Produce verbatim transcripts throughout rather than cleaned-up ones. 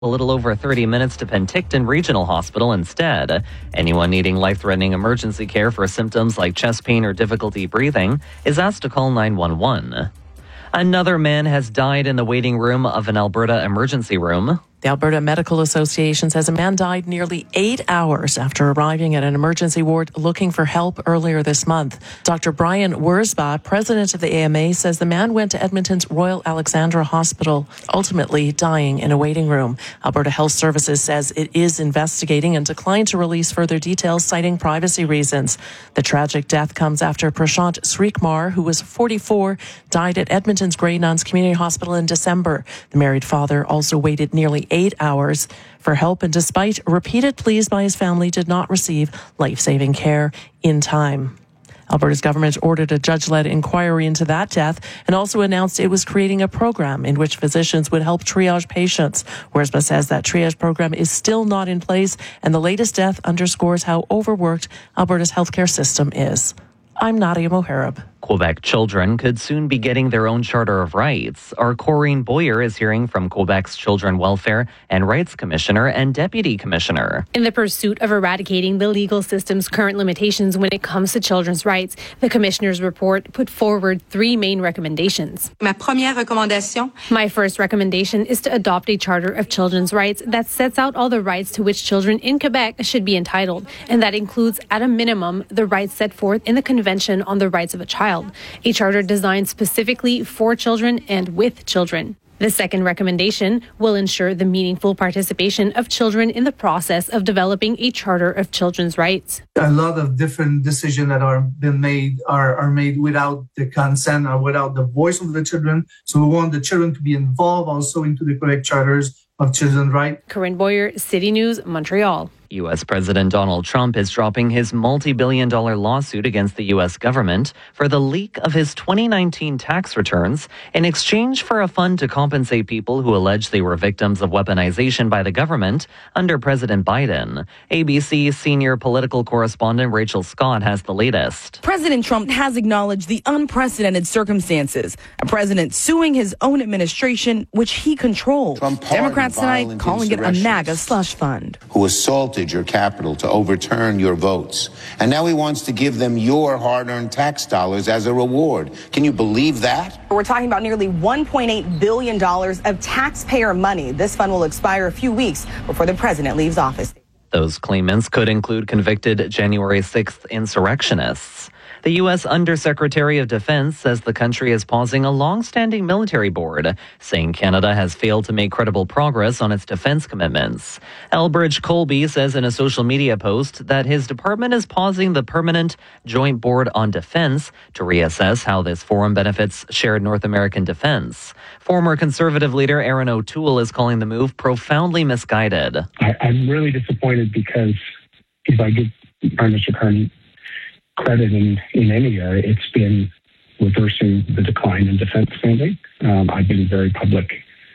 a little over thirty minutes to Penticton Regional Hospital instead. Anyone needing life-threatening emergency care for symptoms like chest pain or difficulty breathing is asked to call nine one one. Another man has died in the waiting room of an Alberta emergency room. The Alberta Medical Association says a man died nearly eight hours after arriving at an emergency ward looking for help earlier this month. Doctor Brian Wurzba, president of the A M A, says the man went to Edmonton's Royal Alexandra Hospital, ultimately dying in a waiting room. Alberta Health Services says it is investigating and declined to release further details, citing privacy reasons. The tragic death comes after Prashant Srikmar, who was forty-four, died at Edmonton's Grey Nuns Community Hospital in December. The married father also waited nearly eight hours for help, and despite repeated pleas by his family, did not receive life-saving care in time. Alberta's government ordered a judge-led inquiry into that death and also announced it was creating a program in which physicians would help triage patients. Wurzba says that triage program is still not in place, and the latest death underscores how overworked Alberta's healthcare system is. I'm Nadia Moharib. Quebec children could soon be getting their own Charter of Rights. Our Corinne Boyer is hearing from Quebec's Children Welfare and Rights Commissioner and Deputy Commissioner. In the pursuit of eradicating the legal system's current limitations when it comes to children's rights, the Commissioner's report put forward three main recommendations. Ma première recommandation. My first recommendation is to adopt a Charter of Children's Rights that sets out all the rights to which children in Quebec should be entitled, and that includes, at a minimum, the rights set forth in the Convention on the Rights of a Child. A charter designed specifically for children and with children. The second recommendation will ensure the meaningful participation of children in the process of developing a Charter of Children's Rights. A lot of different decisions that are been made are, are made without the consent or without the voice of the children. So we want the children to be involved also into the Quebec Charters of Children's Rights. Corinne Boyer, City News, Montreal. U S President Donald Trump is dropping his multi-billion dollar lawsuit against the U S government for the leak of his twenty nineteen tax returns in exchange for a fund to compensate people who allege they were victims of weaponization by the government under President Biden. A B C senior political correspondent Rachel Scott has the latest. President Trump has acknowledged the unprecedented circumstances. A president suing his own administration, which he controls. Democrats tonight calling it a MAGA slush fund. Who assaulted your capital to overturn your votes. And now he wants to give them your hard-earned tax dollars as a reward. Can you believe that? We're talking about nearly one point eight billion dollars of taxpayer money. This fund will expire a few weeks before the president leaves office. Those claimants could include convicted January sixth insurrectionists. The U S Undersecretary of Defense says the country is pausing a long-standing military board, saying Canada has failed to make credible progress on its defense commitments. Elbridge Colby says in a social media post that his department is pausing the Permanent Joint Board on Defense to reassess how this forum benefits shared North American defense. Former Conservative leader Erin O'Toole is calling the move profoundly misguided. I, I'm really disappointed because if I give Prime Minister Carney credit in, in any area, it's been reversing the decline in defense spending. Um, I've been very public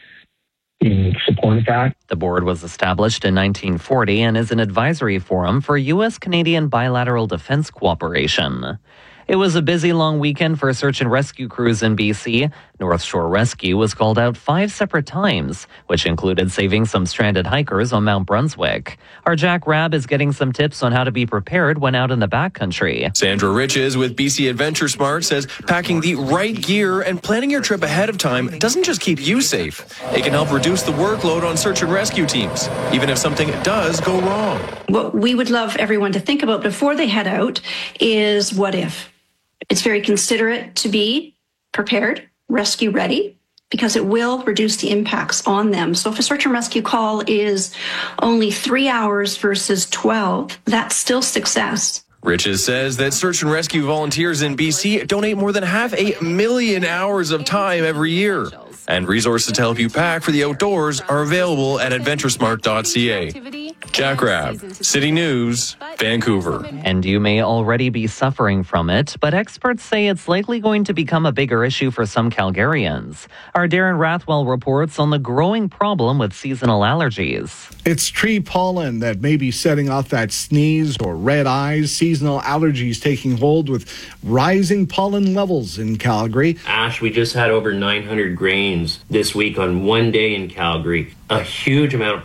in support of that. The board was established in nineteen forty and is an advisory forum for U S-Canadian bilateral defense cooperation. It was a busy long weekend for search and rescue crews in B C. North Shore Rescue was called out five separate times, which included saving some stranded hikers on Mount Brunswick. Our Jack Rabb is getting some tips on how to be prepared when out in the backcountry. Sandra Riches with B C Adventure Smart says packing the right gear and planning your trip ahead of time doesn't just keep you safe. It can help reduce the workload on search and rescue teams, even if something does go wrong. What we would love everyone to think about before they head out is what if? It's very considerate to be prepared, rescue ready, because it will reduce the impacts on them. So if a search and rescue call is only three hours versus twelve, that's still success. Riches says that search and rescue volunteers in B C donate more than half a million hours of time every year. And resources to help you pack for the outdoors are available at adventuresmart dot c a. Jack Rabb, City News, Vancouver. And you may already be suffering from it, but experts say it's likely going to become a bigger issue for some Calgarians. Our Darren Rathwell reports on the growing problem with seasonal allergies. It's tree pollen that may be setting off that sneeze or red eyes. Seasonal allergies taking hold with rising pollen levels in Calgary. Ash, we just had over nine hundred grains this week on one day in Calgary. A huge amount of